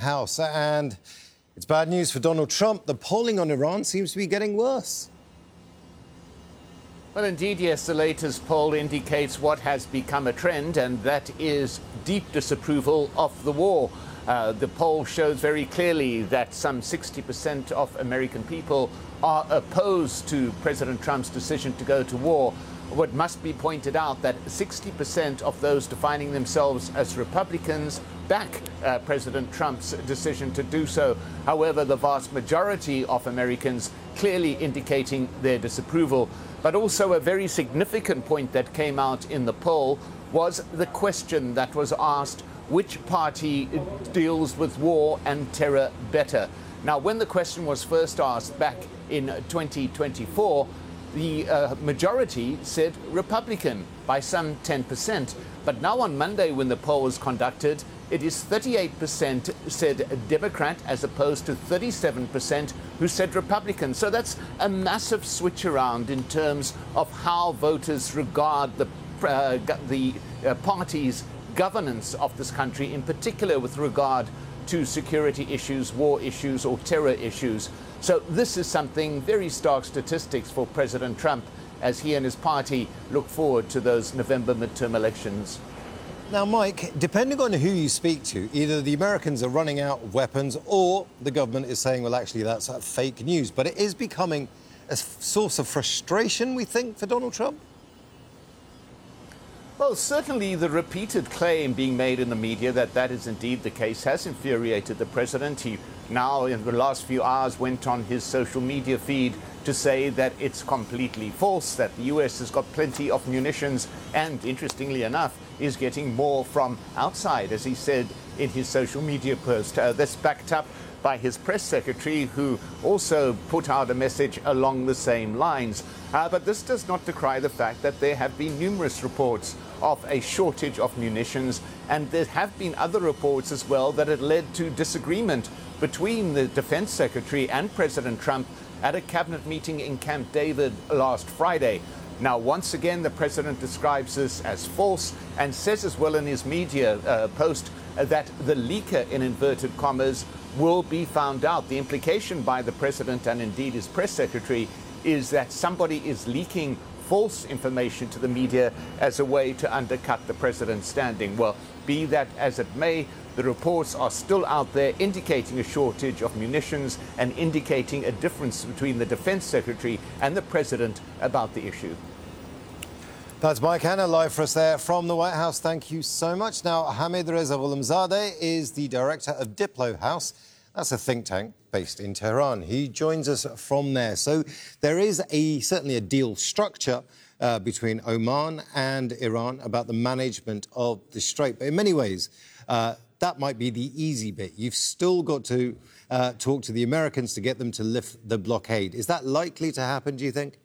House. And it's bad news for Donald Trump. The polling on Iran seems to be getting worse. Well, indeed, yes, the latest poll indicates what has become a trend, and that is deep disapproval of the war. The poll shows very clearly that some 60% of American people are opposed to President Trump's decision to go to war. What must be pointed out that 60% of those defining themselves as Republicans back President Trump's decision to do so. However, the vast majority of Americans clearly indicating their disapproval. But also a very significant point that came out in the poll was the question that was asked: which party deals with war and terror better? Now, when the question was first asked back in 2024, the majority said Republican by some 10%. But now on Monday, when the poll was conducted, it is 38% said Democrat as opposed to 37% who said Republican. So that's a massive switch around in terms of how voters regard the party's governance of this country, in particular with regard to security issues, war issues, or terror issues. So this is something very stark statistics for President Trump as he and his party look forward to those November midterm elections. Now, Mike, depending on who you speak to, either the Americans are running out of weapons or the government is saying, well, actually, that's fake news. But it is becoming a source of frustration, we think, for Donald Trump? Well, certainly the repeated claim being made in the media that that is indeed the case has infuriated the president. He now, in the last few hours, went on his social media feed to say that it's completely false, that the U.S. has got plenty of munitions and, interestingly enough, is getting more from outside, as he said in his social media post. That's backed up by his press secretary, who also put out a message along the same lines. But this does not decry the fact that there have been numerous reports of a shortage of munitions, and there have been other reports as well that had led to disagreement between the defense secretary and President Trump at a cabinet meeting in Camp David last Friday. Now, once again, the president describes this as false and says as well in his media post that the leaker, in inverted commas, will be found out. The implication by the president and indeed his press secretary is that somebody is leaking false information to the media as a way to undercut the president's standing. Well, be that as it may, the reports are still out there indicating a shortage of munitions and indicating a difference between the defense secretary and the president about the issue. That's Mike Hanna live for us there from the White House. Thank you so much. Now, Hamid Reza Gholamzadeh is the director of Diplo House. That's a think tank based in Tehran. He joins us from there. So there is certainly a deal structure between Oman and Iran about the management of the Strait. But in many ways, that might be the easy bit. You've still got to talk to the Americans to get them to lift the blockade. Is that likely to happen, do you think?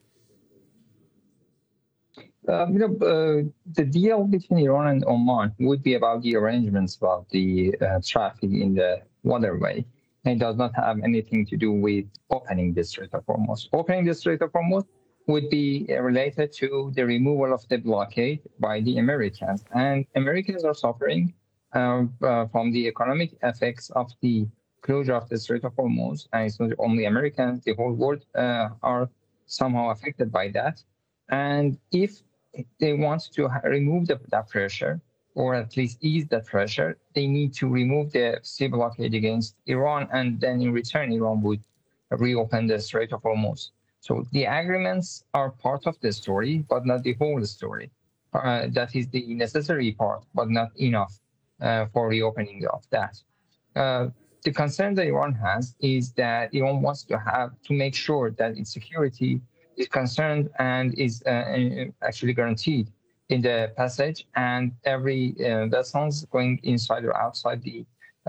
The deal between Iran and Oman would be about the arrangements about the traffic in the waterway. It does not have anything to do with opening the Strait of Hormuz. Opening the Strait of Hormuz would be related to the removal of the blockade by the Americans. And Americans are suffering from the economic effects of the closure of the Strait of Hormuz. And it's not only Americans, the whole world are somehow affected by that. And if they want to remove that pressure, or at least ease that pressure, they need to remove the sea blockade against Iran, and then in return, Iran would reopen the Strait of Hormuz. So the agreements are part of the story, but not the whole story. That is the necessary part, but not enough for reopening of that. The concern that Iran has is that Iran wants to make sure that its security is concerned and is actually guaranteed in the passage, and every vessels going inside or outside the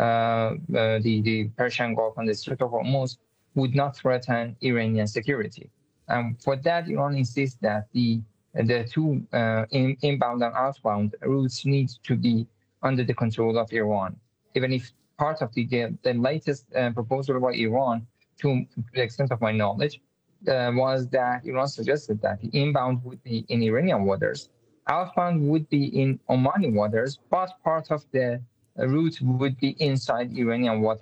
Persian Gulf and the Strait of Hormuz would not threaten Iranian security. For that, Iran insists that the two inbound and outbound routes need to be under the control of Iran, even if part of the latest proposal by Iran, to the extent of my knowledge, was that Iran suggested that the inbound would be in Iranian waters, outbound would be in Omani waters, but part of the route would be inside Iranian waters.